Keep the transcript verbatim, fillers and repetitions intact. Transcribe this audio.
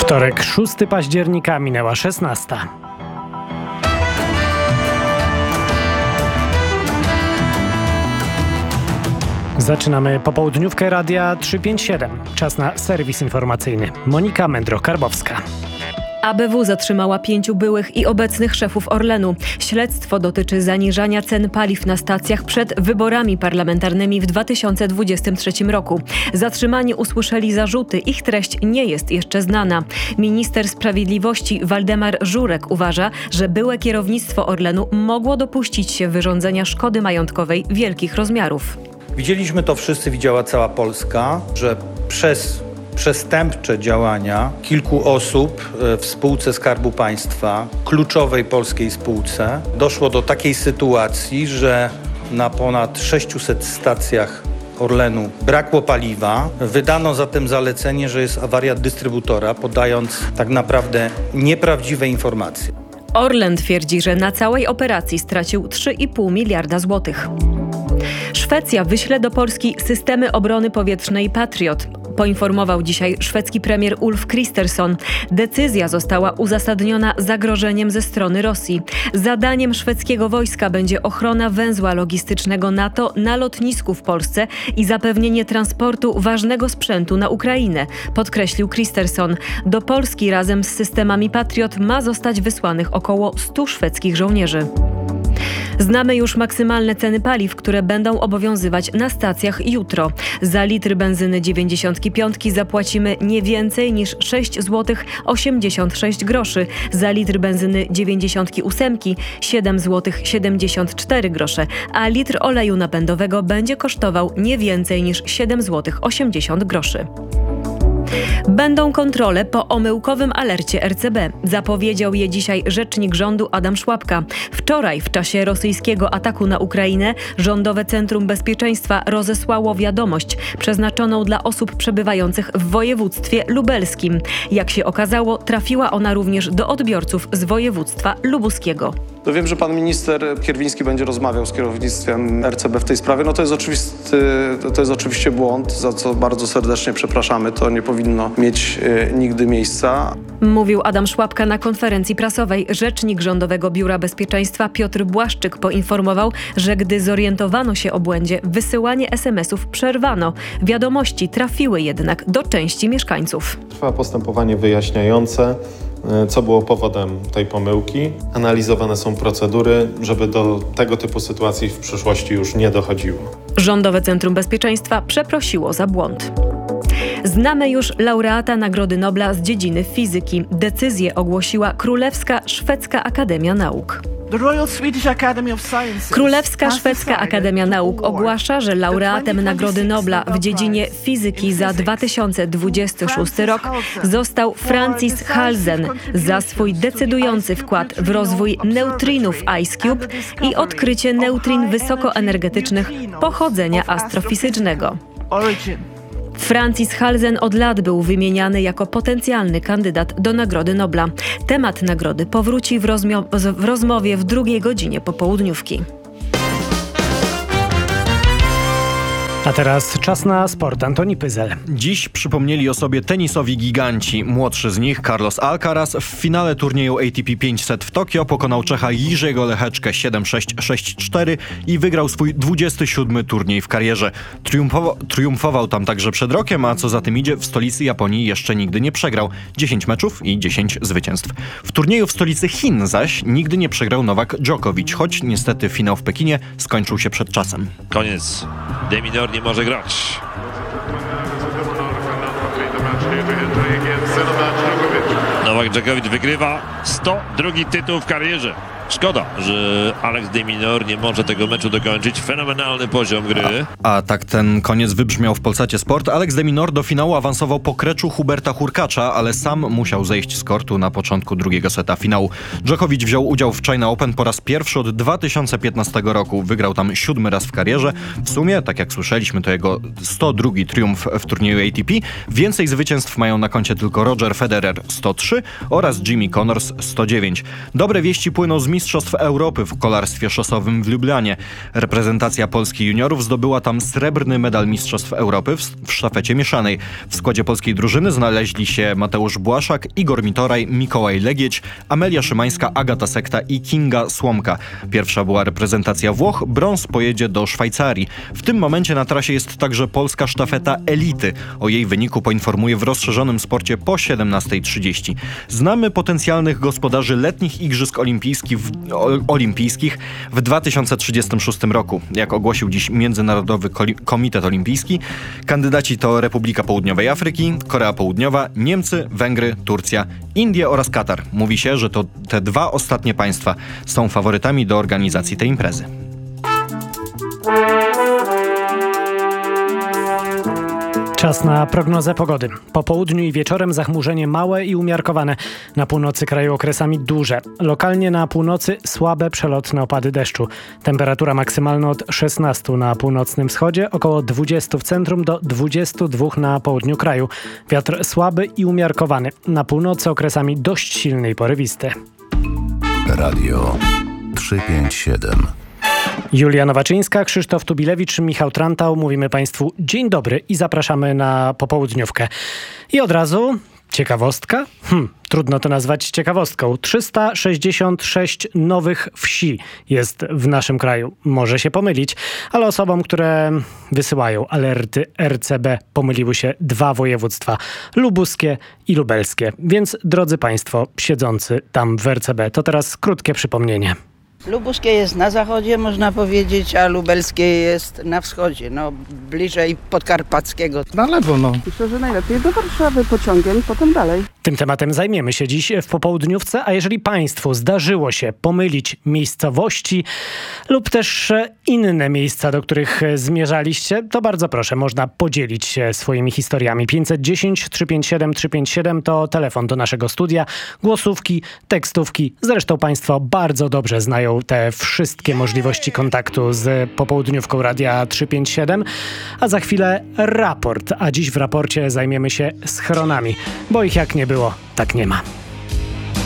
Wtorek, szóstego października, minęła szesnasta. Zaczynamy popołudniówkę Radia trzysta pięćdziesiąt siedem. Czas na serwis informacyjny. Monika Mędro-Karbowska. A B W zatrzymała pięciu byłych i obecnych szefów Orlenu. Śledztwo dotyczy zaniżania cen paliw na stacjach przed wyborami parlamentarnymi w dwa tysiące dwudziestym trzecim roku. Zatrzymani usłyszeli zarzuty, ich treść nie jest jeszcze znana. Minister Sprawiedliwości Waldemar Żurek uważa, że byłe kierownictwo Orlenu mogło dopuścić się wyrządzenia szkody majątkowej wielkich rozmiarów. Widzieliśmy to wszyscy, widziała cała Polska, że przez przestępcze działania kilku osób w spółce Skarbu Państwa, kluczowej polskiej spółce, doszło do takiej sytuacji, że na ponad sześciuset stacjach Orlenu brakło paliwa. Wydano zatem zalecenie, że jest awaria dystrybutora, podając tak naprawdę nieprawdziwe informacje. Orlen twierdzi, że na całej operacji stracił trzy i pół miliarda złotych. Szwecja wyśle do Polski systemy obrony powietrznej Patriot. Poinformował dzisiaj szwedzki premier Ulf Kristersson. Decyzja została uzasadniona zagrożeniem ze strony Rosji. Zadaniem szwedzkiego wojska będzie ochrona węzła logistycznego NATO na lotnisku w Polsce i zapewnienie transportu ważnego sprzętu na Ukrainę, podkreślił Kristersson. Do Polski razem z systemami Patriot ma zostać wysłanych około stu szwedzkich żołnierzy. Znamy już maksymalne ceny paliw, które będą obowiązywać na stacjach jutro. Za litr benzyny dziewięćdziesiąt pięć zapłacimy nie więcej niż sześć złotych osiemdziesiąt sześć groszy. Za litr benzyny dziewięćdziesiąt osiem siedem złotych siedemdziesiąt cztery grosze, a litr oleju napędowego będzie kosztował nie więcej niż siedem złotych osiemdziesiąt groszy. Będą kontrole po omyłkowym alercie R C B. Zapowiedział je dzisiaj rzecznik rządu Adam Szłapka. Wczoraj w czasie rosyjskiego ataku na Ukrainę Rządowe Centrum Bezpieczeństwa rozesłało wiadomość przeznaczoną dla osób przebywających w województwie lubelskim. Jak się okazało, trafiła ona również do odbiorców z województwa lubuskiego. No wiem, że pan minister Kierwiński będzie rozmawiał z kierownictwem R C B w tej sprawie. No to jest oczywisty, to jest oczywiście błąd, za co bardzo serdecznie przepraszamy. To nie powinno mieć e, nigdy miejsca. Mówił Adam Szłapka na konferencji prasowej. Rzecznik Rządowego Biura Bezpieczeństwa Piotr Błaszczyk poinformował, że gdy zorientowano się o błędzie, wysyłanie es em esów przerwano. Wiadomości trafiły jednak do części mieszkańców. Trwa postępowanie wyjaśniające, co było powodem tej pomyłki. Analizowane są procedury, żeby do tego typu sytuacji w przyszłości już nie dochodziło. Rządowe Centrum Bezpieczeństwa przeprosiło za błąd. Znamy już laureata Nagrody Nobla z dziedziny fizyki. Decyzję ogłosiła Królewska Szwedzka Akademia Nauk. Królewska Szwedzka Akademia Nauk ogłasza, że laureatem Nagrody Nobla w dziedzinie fizyki za dwa tysiące dwudziesty szósty rok został Francis Halzen za swój decydujący wkład w rozwój neutrinów IceCube i odkrycie neutrin wysokoenergetycznych pochodzenia astrofizycznego. Francis Halzen od lat był wymieniany jako potencjalny kandydat do Nagrody Nobla. Temat nagrody powróci w, rozmio- w rozmowie w drugiej godzinie popołudniówki. A teraz czas na sport. Antoni Pyzel. Dziś przypomnieli o sobie tenisowi giganci. Młodszy z nich, Carlos Alcaraz, w finale turnieju A T P pięćset w Tokio pokonał Czecha Jirzego Lecheczkę siedem sześć sześć cztery i wygrał swój dwudziesty siódmy turniej w karierze. Triumfował, triumfował tam także przed rokiem, a co za tym idzie, w stolicy Japonii jeszcze nigdy nie przegrał. dziesięć meczów i dziesięć zwycięstw. W turnieju w stolicy Chin zaś nigdy nie przegrał Nowak Djokovic, choć niestety finał w Pekinie skończył się przed czasem. Koniec. De Minaur nie może grać. Nowak Djokovic wygrywa sto drugi tytuł w karierze. Szkoda, że Alex de Minaur nie może tego meczu dokończyć. Fenomenalny poziom gry. A, a tak ten koniec wybrzmiał w Polsacie Sport. Alex de Minaur do finału awansował po kreczu Huberta Hurkacza, ale sam musiał zejść z kortu na początku drugiego seta finału. Djokovic wziął udział w China Open po raz pierwszy od dwa tysiące piętnastego roku. Wygrał tam siódmy raz w karierze. W sumie, tak jak słyszeliśmy, to jego sto drugi triumf w turnieju A T P. Więcej zwycięstw mają na koncie tylko Roger Federer sto trzy oraz Jimmy Connors sto dziewięć. Dobre wieści płyną z Mistrzostw Mistrzostw Europy w kolarstwie szosowym w Lublanie. Reprezentacja Polski juniorów zdobyła tam srebrny medal Mistrzostw Europy w, w sztafecie mieszanej. W składzie polskiej drużyny znaleźli się Mateusz Błaszak, Igor Mitoraj, Mikołaj Legieć, Amelia Szymańska, Agata Sekta i Kinga Słomka. Pierwsza była reprezentacja Włoch, brąz pojedzie do Szwajcarii. W tym momencie na trasie jest także polska sztafeta elity. O jej wyniku poinformuję w rozszerzonym sporcie po siedemnastej trzydzieści. Znamy potencjalnych gospodarzy letnich Igrzysk Olimpijskich w, o, olimpijskich w dwa tysiące trzydziestym szóstym roku. Jak ogłosił dziś Międzynarodowy Komitet Olimpijski, kandydaci to Republika Południowej Afryki, Korea Południowa, Niemcy, Węgry, Turcja, Indie oraz Katar. Mówi się, że to te dwa ostatnie państwa są faworytami do organizacji tej imprezy. Czas na prognozę pogody. Po południu i wieczorem zachmurzenie małe i umiarkowane. Na północy kraju okresami duże. Lokalnie na północy słabe przelotne opady deszczu. Temperatura maksymalna od szesnastu na północnym wschodzie, około dwudziestu w centrum do dwudziestu dwóch na południu kraju. Wiatr słaby i umiarkowany. Na północy okresami dość silny i porywisty. Radio trzysta pięćdziesiąt siedem. Julia Nowaczyńska, Krzysztof Tubilewicz, Michał Trantał. Mówimy Państwu dzień dobry i zapraszamy na popołudniówkę. I od razu ciekawostka. Hm, trudno to nazwać ciekawostką. trzysta sześćdziesiąt sześć nowych wsi jest w naszym kraju. Może się pomylić, ale osobom, które wysyłają alerty R C B, pomyliły się dwa województwa. Lubuskie i lubelskie. Więc drodzy Państwo siedzący tam w R C B, to teraz krótkie przypomnienie. Lubuskie jest na zachodzie, można powiedzieć, a lubelskie jest na wschodzie, no bliżej podkarpackiego. Na lewo, no. Myślę, że najlepiej do Warszawy pociągiem, potem dalej. Tym tematem zajmiemy się dziś w popołudniówce, a jeżeli Państwu zdarzyło się pomylić miejscowości lub też inne miejsca, do których zmierzaliście, to bardzo proszę, można podzielić się swoimi historiami. pięćset dziesięć, trzysta pięćdziesiąt siedem, trzysta pięćdziesiąt siedem to telefon do naszego studia, głosówki, tekstówki. Zresztą Państwo bardzo dobrze znają te wszystkie możliwości kontaktu z popołudniówką Radia trzysta pięćdziesiąt siedem, a za chwilę raport, a dziś w raporcie zajmiemy się schronami, bo ich jak nie było, tak nie ma.